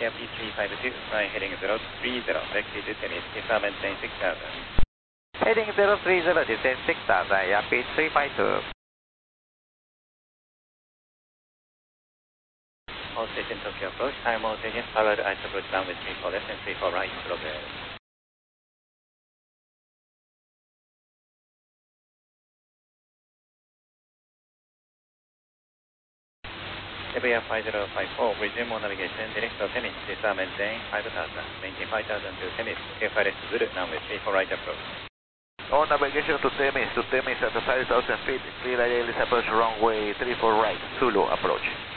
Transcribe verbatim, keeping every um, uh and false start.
P three five two, flying heading zero three zero, back to Tennis, Isa maintain six thousand. Heading zero three zero, descend six thousand, Yapi three five two. All station Tokyo approach, time all station, powered ice approach down with three four left and three four right, progress. F A R five zero five four, resume all navigation, direct to Tennis, Isa maintain five thousand, maintain five thousand to Tennis, F R S Zulu, down with three four right approach. All navigation to Temis, to Temis at five thousand feet, clear I L S approach runway three four right, Zulu approach.